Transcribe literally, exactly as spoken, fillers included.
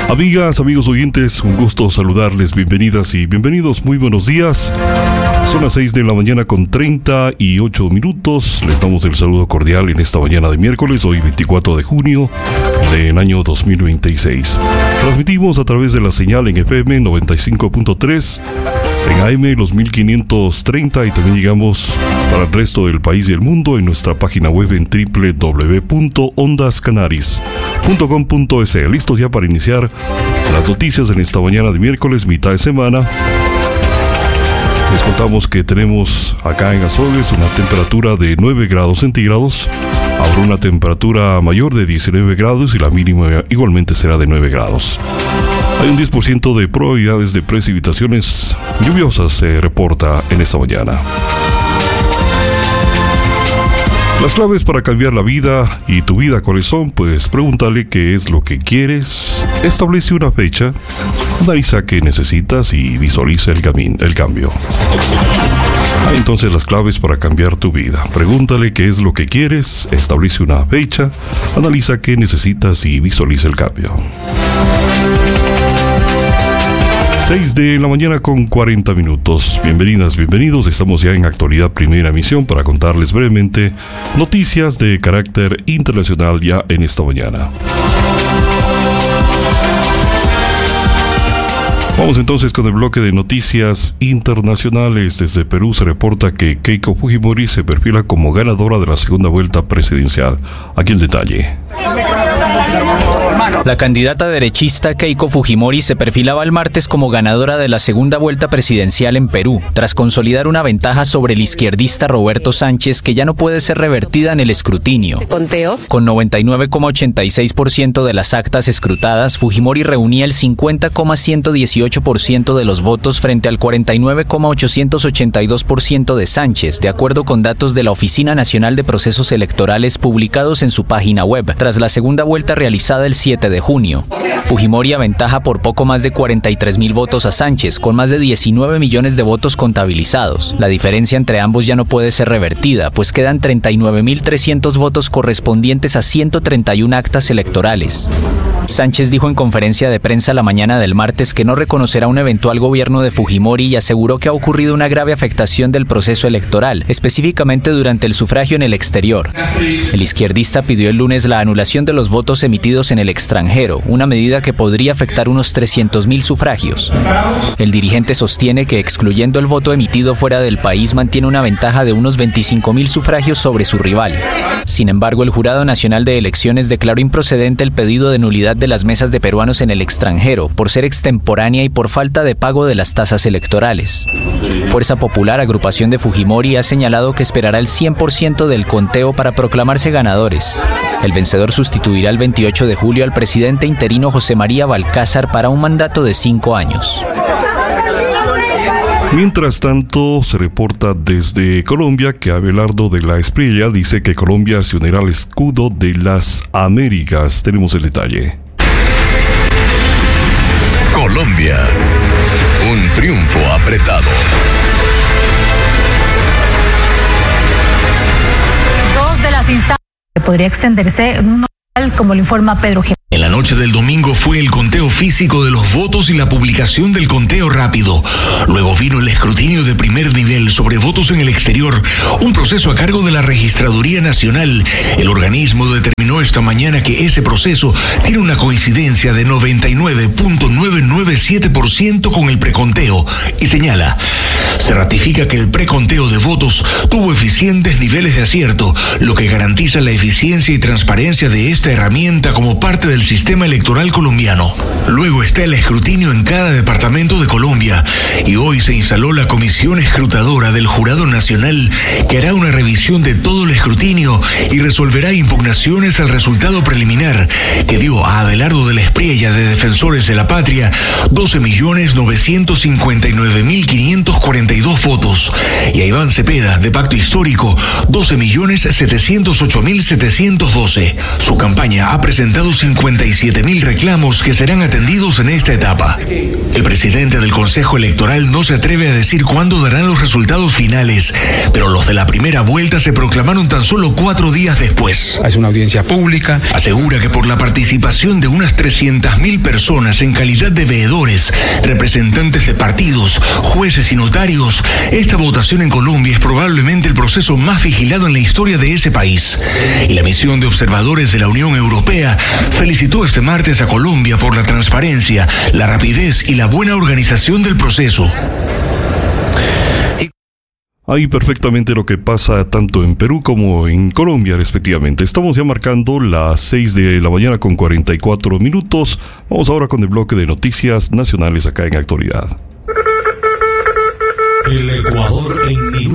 Amigas, amigos oyentes, un gusto saludarles, bienvenidas y bienvenidos, muy buenos días. Son las seis de la mañana con treinta y ocho minutos. Les damos el saludo cordial en esta mañana de miércoles, hoy veinticuatro de junio del año dos mil veintiséis. Transmitimos a través de la señal en F M noventa y cinco punto tres, en A M los mil quinientos treinta y también llegamos para el resto del país y el mundo en nuestra página web en doble u doble u doble u punto ondas canaris punto com punto es. Listos ya para iniciar las noticias en esta mañana de miércoles, mitad de semana. Les contamos que tenemos acá en Azogues una temperatura de nueve grados centígrados. Habrá una temperatura mayor de diecinueve grados y la mínima igualmente será de nueve grados. Hay un diez por ciento de probabilidades de precipitaciones lluviosas, se reporta en esta mañana. Las claves para cambiar la vida y tu vida, ¿cuáles son? Pues pregúntale qué es lo que quieres, establece una fecha, analiza qué necesitas y visualiza el, cami- el cambio. Ah, entonces las claves para cambiar tu vida. Pregúntale qué es lo que quieres, establece una fecha, analiza qué necesitas y visualiza el cambio. seis de la mañana con cuarenta minutos. Bienvenidas, bienvenidos. Estamos ya en Actualidad Primera Emisión para contarles brevemente noticias de carácter internacional ya en esta mañana. Vamos entonces con el bloque de noticias internacionales. Desde Perú se reporta que Keiko Fujimori se perfila como ganadora de la segunda vuelta presidencial. Aquí el detalle. La candidata derechista Keiko Fujimori se perfilaba el martes como ganadora de la segunda vuelta presidencial en Perú, tras consolidar una ventaja sobre el izquierdista Roberto Sánchez que ya no puede ser revertida en el escrutinio. ¿Conteo? Con noventa y nueve coma ochenta y seis por ciento de las actas escrutadas, Fujimori reunía el cincuenta coma ciento dieciocho por ciento de los votos frente al cuarenta y nueve coma ochocientos ochenta y dos por ciento de Sánchez, de acuerdo con datos de la Oficina Nacional de Procesos Electorales publicados en su página web, tras la segunda vuelta realizada el siete de junio. Fujimori aventaja por poco más de cuarenta y tres mil votos a Sánchez, con más de diecinueve millones de votos contabilizados. La diferencia entre ambos ya no puede ser revertida, pues quedan treinta y nueve mil trescientos votos correspondientes a ciento treinta y una actas electorales. Sánchez dijo en conferencia de prensa la mañana del martes que no reconocerá un eventual gobierno de Fujimori y aseguró que ha ocurrido una grave afectación del proceso electoral, específicamente durante el sufragio en el exterior. El izquierdista pidió el lunes la anulación de los votos emitidos en el extranjero, una medida que podría afectar unos trescientos mil sufragios. El dirigente sostiene que excluyendo el voto emitido fuera del país mantiene una ventaja de unos veinticinco mil sufragios sobre su rival. Sin embargo, el Jurado Nacional de Elecciones declaró improcedente el pedido de nulidad de las mesas de peruanos en el extranjero por ser extemporánea y por falta de pago de las tasas electorales. Fuerza Popular, agrupación de Fujimori, ha señalado que esperará el cien por ciento del conteo para proclamarse ganadores. El vencedor sustituirá el veintiocho de julio al presidente interino José María Balcázar para un mandato de cinco años. Mientras tanto, se reporta desde Colombia que Abelardo de la Espriella dice que Colombia se unirá al escudo de las Américas. Tenemos el detalle. Colombia, un triunfo apretado. Dos de las instancias podría extenderse, no, como lo informa Pedro Jiménez. En la noche del domingo fue el conteo físico de los votos y la publicación del conteo rápido. Luego vino el escrutinio de primer nivel sobre votos en el exterior, un proceso a cargo de la Registraduría Nacional. El organismo determinó esta mañana que ese proceso tiene una coincidencia de noventa y nueve punto novecientos noventa y siete por ciento con el preconteo y señala: se ratifica que el preconteo de votos tuvo eficientes niveles de acierto, lo que garantiza la eficiencia y transparencia de esta herramienta como parte del sistema electoral colombiano. Luego está el escrutinio en cada departamento de Colombia y hoy se instaló la comisión escrutadora del Jurado Nacional que hará una revisión de todo el escrutinio y resolverá impugnaciones al resultado preliminar que dio a Abelardo de la Espriella de Defensores de la Patria doce millones novecientos cincuenta y nueve mil quinientos cuarenta y dos votos y a Iván Cepeda de Pacto Histórico doce millones setecientos ocho mil setecientos doce. Su campaña ha presentado cincuenta y siete mil reclamos que serán atendidos en esta etapa. El presidente del Consejo Electoral no se atreve a decir cuándo darán los resultados finales, pero los de la primera vuelta se proclamaron tan solo cuatro días después. Hace una audiencia pública. Asegura que por la participación de unas trescientas mil personas en calidad de veedores, representantes de partidos, jueces y notarios, esta votación en Colombia es probablemente el proceso más vigilado en la historia de ese país. Y la misión de observadores de la Unión Europea felicitó este martes a Colombia por la transparencia, la rapidez y la buena organización del proceso. Ahí perfectamente lo que pasa tanto en Perú como en Colombia, respectivamente. Estamos ya marcando las seis de la mañana con cuarenta y cuatro minutos. Vamos ahora con el bloque de noticias nacionales acá en Actualidad. El Ecuador en minutos.